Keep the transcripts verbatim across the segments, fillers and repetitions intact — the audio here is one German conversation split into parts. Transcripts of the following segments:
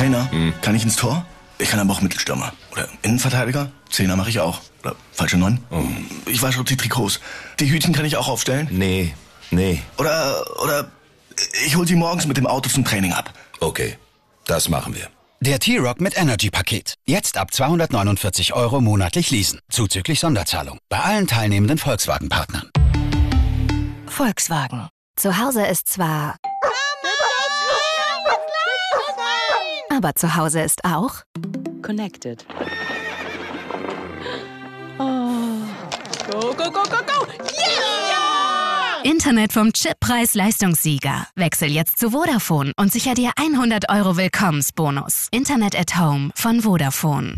Trainer? Hm. Kann ich ins Tor? Ich kann aber auch Mittelstürmer. Oder Innenverteidiger? Zehner mache ich auch. Oder falsche Neun? Oh. Ich wasche die Trikots. Die Hütchen kann ich auch aufstellen? Nee, nee. Oder, oder ich hol sie morgens mit dem Auto zum Training ab. Okay, das machen wir. Der T-Rock mit Energy-Paket. Jetzt ab zweihundertneunundvierzig Euro monatlich leasen. Zuzüglich Sonderzahlung. Bei allen teilnehmenden Volkswagen-Partnern. Volkswagen. Zu Hause ist zwar... Aber zu Hause ist auch... Connected. Oh. Go, go, go, go, go! Yeah! Internet vom Chip Preis-Leistungssieger. Wechsel jetzt zu Vodafone und sicher dir hundert Euro Willkommensbonus. Internet at Home von Vodafone.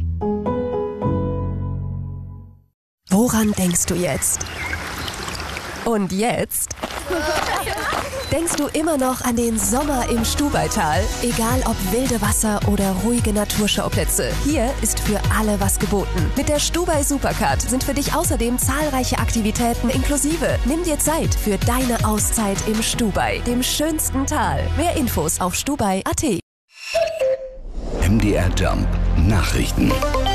Woran denkst du jetzt? Und jetzt? Denkst du immer noch an den Sommer im Stubaital? Egal ob wilde Wasser oder ruhige Naturschauplätze, hier ist für alle was geboten. Mit der Stubai Supercard sind für dich außerdem zahlreiche Aktivitäten inklusive. Nimm dir Zeit für deine Auszeit im Stubai, dem schönsten Tal. Mehr Infos auf stubai punkt at. M D R Jump Nachrichten.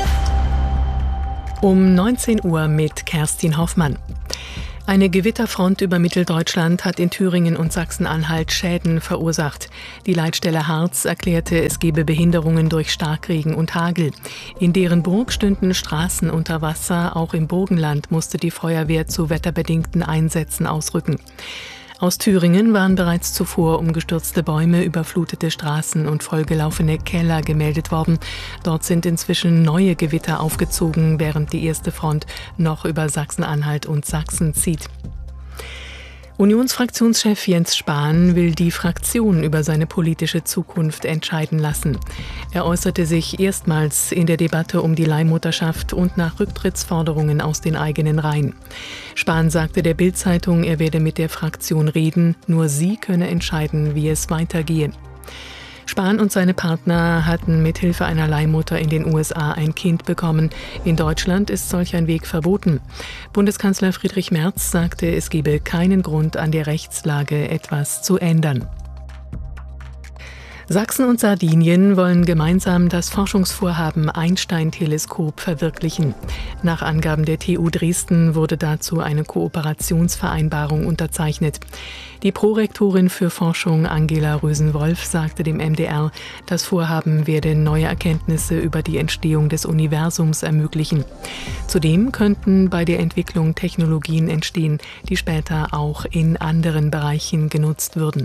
Um neunzehn Uhr mit Kerstin Hoffmann. Eine Gewitterfront über Mitteldeutschland hat in Thüringen und Sachsen-Anhalt Schäden verursacht. Die Leitstelle Harz erklärte, es gebe Behinderungen durch Starkregen und Hagel. In Derenburg stünden Straßen unter Wasser. Auch im Burgenland musste die Feuerwehr zu wetterbedingten Einsätzen ausrücken. Aus Thüringen waren bereits zuvor umgestürzte Bäume, überflutete Straßen und vollgelaufene Keller gemeldet worden. Dort sind inzwischen neue Gewitter aufgezogen, während die erste Front noch über Sachsen-Anhalt und Sachsen zieht. Unionsfraktionschef Jens Spahn will die Fraktion über seine politische Zukunft entscheiden lassen. Er äußerte sich erstmals in der Debatte um die Leihmutterschaft und nach Rücktrittsforderungen aus den eigenen Reihen. Spahn sagte der Bild-Zeitung, er werde mit der Fraktion reden, nur sie könne entscheiden, wie es weitergehe. Spahn und seine Partner hatten mithilfe einer Leihmutter in den U S A ein Kind bekommen. In Deutschland ist solch ein Weg verboten. Bundeskanzler Friedrich Merz sagte, es gebe keinen Grund, an der Rechtslage etwas zu ändern. Sachsen und Sardinien wollen gemeinsam das Forschungsvorhaben Einstein-Teleskop verwirklichen. Nach Angaben der T U Dresden wurde dazu eine Kooperationsvereinbarung unterzeichnet. Die Prorektorin für Forschung Angela Rösen-Wolf sagte dem M D R, das Vorhaben werde neue Erkenntnisse über die Entstehung des Universums ermöglichen. Zudem könnten bei der Entwicklung Technologien entstehen, die später auch in anderen Bereichen genutzt würden.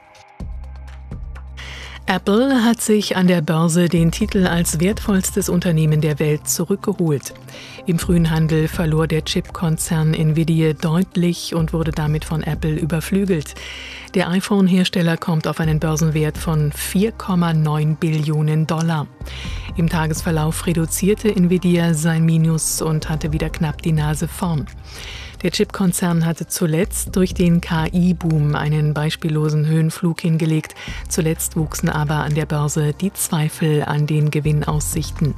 Apple hat sich an der Börse den Titel als wertvollstes Unternehmen der Welt zurückgeholt. Im frühen Handel verlor der Chip-Konzern Nvidia deutlich und wurde damit von Apple überflügelt. Der iPhone-Hersteller kommt auf einen Börsenwert von vier Komma neun Billionen Dollar. Im Tagesverlauf reduzierte Nvidia sein Minus und hatte wieder knapp die Nase vorn. Der Chip-Konzern hatte zuletzt durch den K I-Boom einen beispiellosen Höhenflug hingelegt. Zuletzt wuchsen aber an der Börse die Zweifel an den Gewinnaussichten.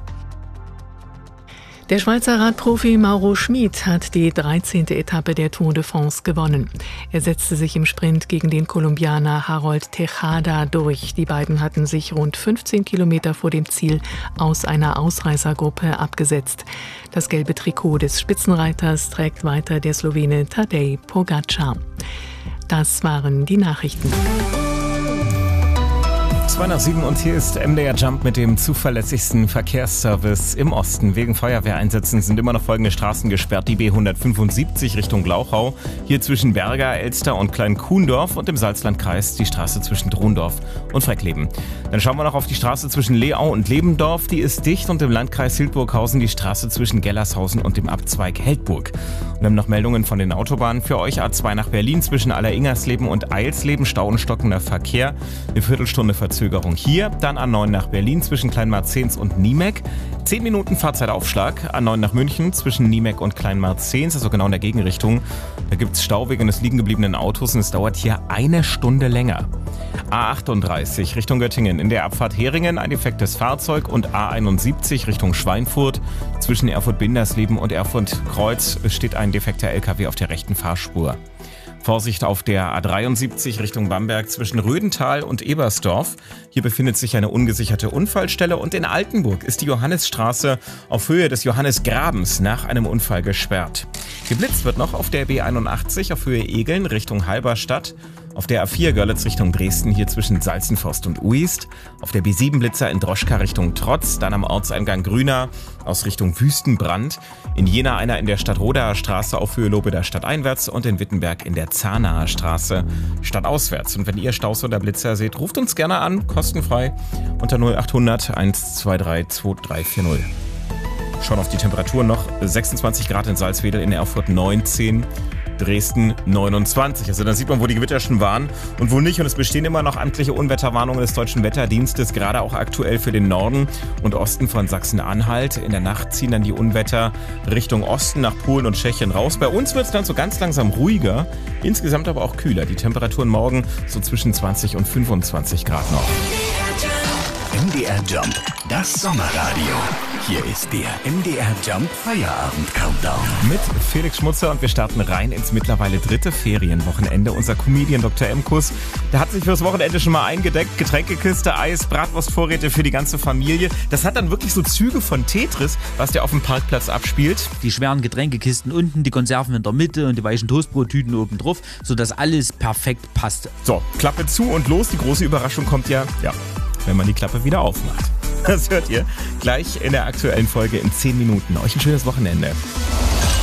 Der Schweizer Radprofi Mauro Schmid hat die dreizehnte Etappe der Tour de France gewonnen. Er setzte sich im Sprint gegen den Kolumbianer Harold Tejada durch. Die beiden hatten sich rund fünfzehn Kilometer vor dem Ziel aus einer Ausreißergruppe abgesetzt. Das gelbe Trikot des Spitzenreiters trägt weiter der Slowene Tadej Pogačar. Das waren die Nachrichten. zwei nach sieben und hier ist M D R Jump mit dem zuverlässigsten Verkehrsservice im Osten. Wegen Feuerwehreinsätzen sind immer noch folgende Straßen gesperrt. Die B hundertfünfundsiebzig Richtung Glauchau, hier zwischen Berga, Elster und Klein-Kuhndorf und im Salzlandkreis die Straße zwischen Drondorf und Freckleben. Dann schauen wir noch auf die Straße zwischen Leau und Lebendorf. Die ist dicht und im Landkreis Hildburghausen die Straße zwischen Gellershausen und dem Abzweig Heldburg. Und wir haben noch Meldungen von den Autobahnen für euch. A zwei nach Berlin zwischen Alleringersleben und Eilsleben, Stau und stockender Verkehr. Eine Viertelstunde Verzögerung hier, dann A neun nach Berlin zwischen Kleinmarzens und Niemek. zehn Minuten Fahrzeitaufschlag. A neun nach München zwischen Niemek und Kleinmarzens, also genau in der Gegenrichtung. Da gibt es Stau wegen des liegen gebliebenen Autos und es dauert hier eine Stunde länger. A achtunddreißig Richtung Göttingen in der Abfahrt Heringen ein defektes Fahrzeug und A einundsiebzig Richtung Schweinfurt zwischen Erfurt-Bindersleben und Erfurt-Kreuz steht ein defekter L K W auf der rechten Fahrspur. Vorsicht auf der A dreiundsiebzig Richtung Bamberg zwischen Rödental und Ebersdorf. Hier befindet sich eine ungesicherte Unfallstelle und in Altenburg ist die Johannisstraße auf Höhe des Johannisgrabens nach einem Unfall gesperrt. Geblitzt wird noch auf der B einundachtzig auf Höhe Egeln Richtung Halberstadt. Auf der A vier Görlitz Richtung Dresden, hier zwischen Salzenforst und Uist. Auf der B sieben Blitzer in Droschka Richtung Trotz, dann am Ortseingang Grüna aus Richtung Wüstenbrand. In Jena einer in der Stadtrodaer Straße auf Höhe Lobeder stadteinwärts und in Wittenberg in der Zahnaer Straße stadtauswärts. Und wenn ihr Staus oder Blitzer seht, ruft uns gerne an, kostenfrei, unter null achthundert eins zwei drei zwei drei vier null. Schauen auf die Temperaturen noch. sechsundzwanzig Grad in Salzwedel, in Erfurt neunzehn, Dresden neunundzwanzig. Also da sieht man, wo die Gewitter schon waren und wo nicht. Und es bestehen immer noch amtliche Unwetterwarnungen des Deutschen Wetterdienstes, gerade auch aktuell für den Norden und Osten von Sachsen-Anhalt. In der Nacht ziehen dann die Unwetter Richtung Osten nach Polen und Tschechien raus. Bei uns wird es dann so ganz langsam ruhiger, insgesamt aber auch kühler. Die Temperaturen morgen so zwischen zwanzig und fünfundzwanzig Grad noch. M D R Jump, das Sommerradio. Hier ist der M D R Jump Feierabend Countdown. Mit Felix Schmutzer und wir starten rein ins mittlerweile dritte Ferienwochenende. Unser Comedian Doktor Emkus, der hat sich fürs Wochenende schon mal eingedeckt. Getränkekiste, Eis, Bratwurstvorräte für die ganze Familie. Das hat dann wirklich so Züge von Tetris, was der auf dem Parkplatz abspielt. Die schweren Getränkekisten unten, die Konserven in der Mitte und die weichen Toastbrottüten oben drauf, sodass alles perfekt passt. So, Klappe zu und los. Die große Überraschung kommt ja, ja, wenn man die Klappe wieder aufmacht. Das hört ihr gleich in der aktuellen Folge in zehn Minuten. Euch ein schönes Wochenende.